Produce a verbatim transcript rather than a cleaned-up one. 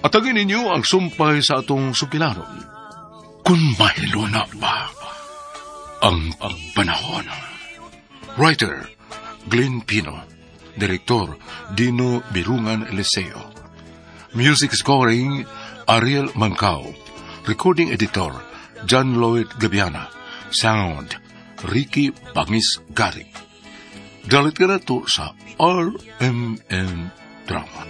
Atagin ninyo ang sumpay sa atong sukilanon. Kung mahilo na ba ang panahon. Writer, Glenn Pino. Direktor, Dino Birungan Eliseo. Music scoring, Ariel Mancao. Recording editor, John Lloyd Gabiana. Sound, Ricky Bangis Garing. Dalit ka na to sa R M N Drama.